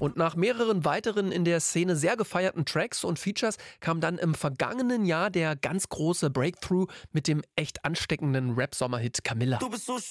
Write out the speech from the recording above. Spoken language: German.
Und nach mehreren weiteren in der Szene sehr gefeierten Tracks und Features kam dann im vergangenen Jahr der ganz große Breakthrough mit dem echt ansteckenden Rap-Sommerhit Camilla. Du bist so